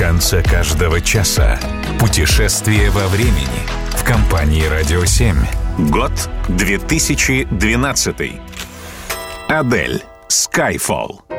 конце каждого часа. Путешествие во времени в компании «Радио 7». Год 2012. Адель. Skyfall.